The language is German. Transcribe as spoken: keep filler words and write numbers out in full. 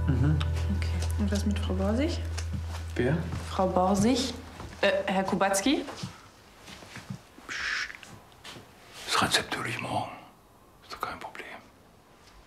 Mhm. Okay. Und was mit Frau Borsig? Wer? Frau Borsig? Äh, Herr Kubacki? Das Rezept hole ich morgen. Ist doch kein Problem.